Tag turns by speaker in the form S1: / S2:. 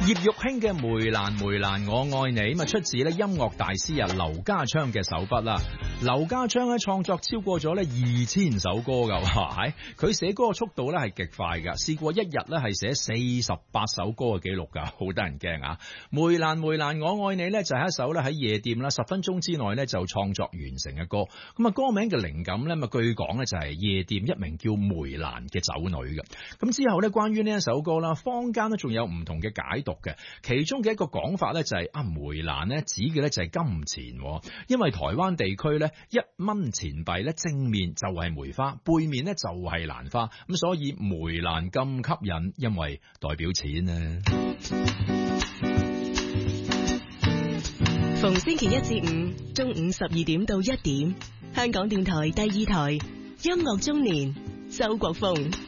S1: 葉玉卿嘅梅蘭梅蘭我愛你咁啊，出自咧音樂大師劉家昌嘅手筆啦。劉家昌咧創作超過咗咧2000首歌噶，哇！佢寫歌嘅速度咧係極快噶，試過一日咧係寫48首歌嘅記錄噶，好得人驚啊！梅蘭梅蘭我愛你咧就係一首咧喺夜店啦10分鐘之內咧就創作完成嘅歌。咁啊歌名嘅靈感咧，據講咧就係夜店一名叫梅蘭嘅酒女嘅。咁之後咧關於呢一首歌啦，坊間咧仲有唔同嘅解讀嘅，其中嘅一個講法咧就係梅蘭咧指嘅咧就係金錢，因為台灣地區咧1蚊錢幣咧正面就係梅花，背面咧就係蘭花，咁所以梅蘭咁吸引，因為代表錢啊。
S2: 逢星期一至五中午12點到1點，香港電台第2台音樂中年，周國峰。